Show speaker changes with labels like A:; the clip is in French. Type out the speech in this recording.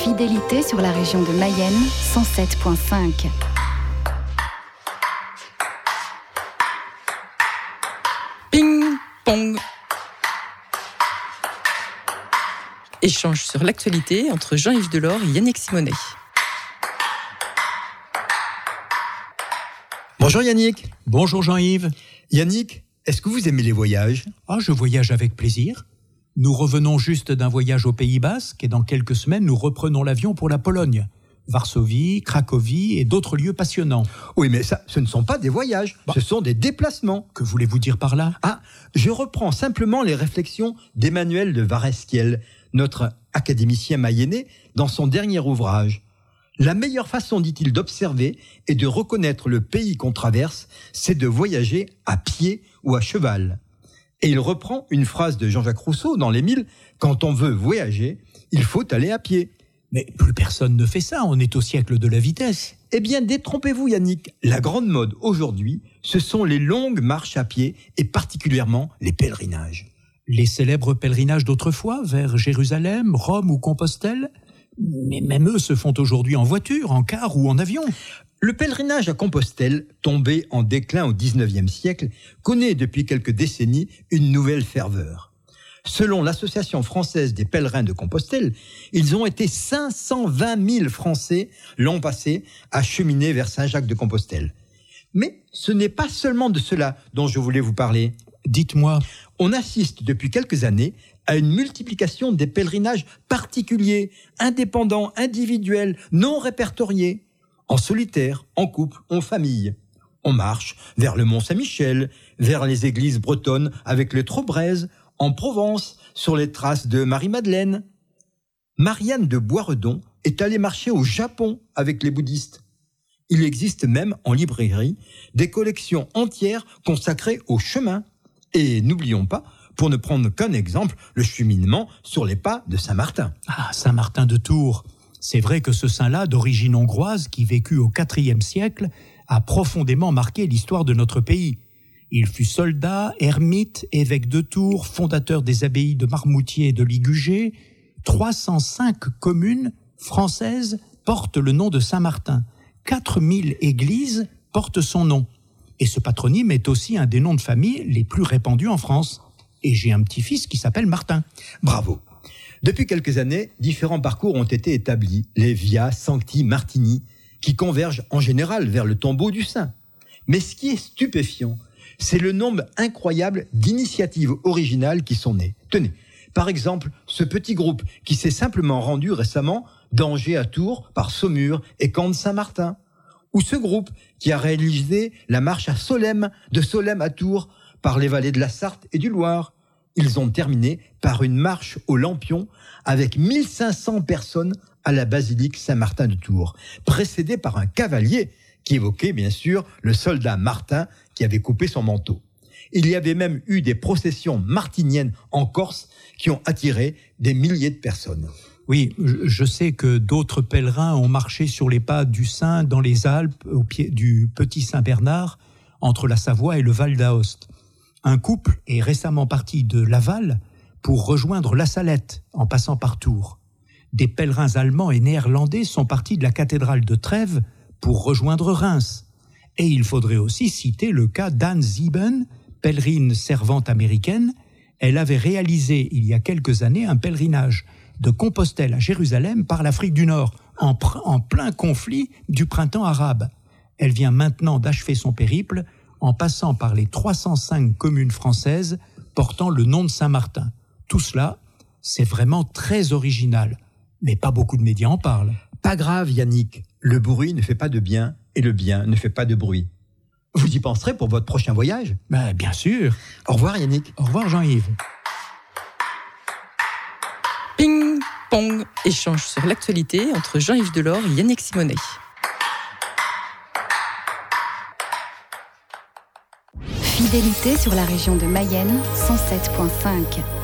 A: Fidélité sur la région de Mayenne, 107.5.
B: Ping pong. Échange sur l'actualité entre Jean-Yves Delors et Yannick Simonet.
C: Bonjour Yannick.
D: Bonjour Jean-Yves.
C: Yannick, est-ce que vous aimez les voyages ?
D: Je voyage avec plaisir. Nous revenons juste d'un voyage au Pays Basque et dans quelques semaines, nous reprenons l'avion pour la Pologne. Varsovie, Cracovie et d'autres lieux passionnants.
C: Oui, mais ça, ce ne sont pas des voyages, ce sont des déplacements.
D: Que voulez-vous dire par là ?
C: Je reprends simplement les réflexions d'Emmanuel de Varesquiel, notre académicien mayennais, dans son dernier ouvrage. La meilleure façon, dit-il, d'observer et de reconnaître le pays qu'on traverse, c'est de voyager à pied ou à cheval. Et il reprend une phrase de Jean-Jacques Rousseau dans l'Émile, « Quand on veut voyager, il faut aller à pied ».
D: Mais plus personne ne fait ça, on est au siècle de la vitesse.
C: Eh bien, détrompez-vous Yannick, la grande mode aujourd'hui, ce sont les longues marches à pied et particulièrement les pèlerinages.
D: Les célèbres pèlerinages d'autrefois, vers Jérusalem, Rome ou Compostelle, mais même eux se font aujourd'hui en voiture, en car ou en avion.
C: Le pèlerinage à Compostelle, tombé en déclin au XIXe siècle, connaît depuis quelques décennies une nouvelle ferveur. Selon l'Association française des pèlerins de Compostelle, ils ont été 520 000 Français l'an passé à cheminer vers Saint-Jacques-de-Compostelle. Mais ce n'est pas seulement de cela dont je voulais vous parler.
D: Dites-moi.
C: On assiste depuis quelques années à une multiplication des pèlerinages particuliers, indépendants, individuels, non répertoriés. En solitaire, en couple, en famille. On marche vers le Mont-Saint-Michel, vers les églises bretonnes avec les Trobraises, en Provence, sur les traces de Marie-Madeleine. Marianne de Boisredon est allée marcher au Japon avec les bouddhistes. Il existe même en librairie des collections entières consacrées au chemin. Et n'oublions pas, pour ne prendre qu'un exemple, le cheminement sur les pas de Saint-Martin.
D: Saint-Martin de Tours. C'est vrai que ce saint-là, d'origine hongroise, qui vécut au IVe siècle, a profondément marqué l'histoire de notre pays. Il fut soldat, ermite, évêque de Tours, fondateur des abbayes de Marmoutier et de Ligugé. 305 communes françaises portent le nom de Saint-Martin. 4000 églises portent son nom. Et ce patronyme est aussi un des noms de famille les plus répandus en France. Et j'ai un petit-fils qui s'appelle Martin.
C: Bravo. Depuis quelques années, différents parcours ont été établis, les Via Sancti Martini, qui convergent en général vers le tombeau du saint. Mais ce qui est stupéfiant, c'est le nombre incroyable d'initiatives originales qui sont nées. Tenez, par exemple, ce petit groupe qui s'est simplement rendu récemment d'Angers à Tours par Saumur et Camp de Saint-Martin. Ou ce groupe qui a réalisé la marche à Solesmes, de Solesmes à Tours, par les vallées de la Sarthe et du Loir. Ils ont terminé par une marche au Lampion avec 1500 personnes à la basilique Saint-Martin de Tours, précédée par un cavalier qui évoquait bien sûr le soldat Martin qui avait coupé son manteau. Il y avait même eu des processions martiniennes en Corse qui ont attiré des milliers de personnes.
D: Oui, je sais que d'autres pèlerins ont marché sur les pas du Saint dans les Alpes, au pied du Petit Saint-Bernard, entre la Savoie et le Val d'Aoste. Un couple est récemment parti de Laval pour rejoindre La Salette, en passant par Tours. Des pèlerins allemands et néerlandais sont partis de la cathédrale de Trèves pour rejoindre Reims. Et il faudrait aussi citer le cas d'Anne Sieben, pèlerine servante américaine. Elle avait réalisé il y a quelques années un pèlerinage de Compostelle à Jérusalem par l'Afrique du Nord, en plein conflit du printemps arabe. Elle vient maintenant d'achever son périple en passant par les 305 communes françaises portant le nom de Saint-Martin. Tout cela, c'est vraiment très original, mais pas beaucoup de médias en parlent.
C: Pas grave Yannick, le bruit ne fait pas de bien et le bien ne fait pas de bruit. Vous y penserez pour votre prochain voyage ?
D: Bien sûr.
C: Au revoir Yannick.
D: Au revoir Jean-Yves.
B: Ping pong. Échange sur l'actualité entre Jean-Yves Delors et Yannick Simonet.
A: Fidélité sur la région de Mayenne, 107.5.